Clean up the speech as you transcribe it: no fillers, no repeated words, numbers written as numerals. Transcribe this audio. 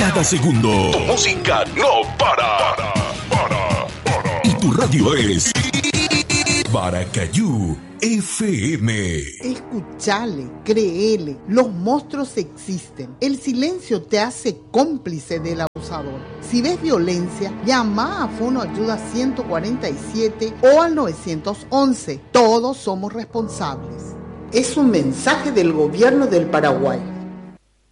cada segundo. Tu música no para. Y tu radio es Maracayú FM. Escuchale, créele, los monstruos existen. El silencio te hace cómplice del abusador. Si ves violencia, llama a Fono Ayuda 147 o al 911. Todos somos responsables. Es un mensaje del Gobierno del Paraguay.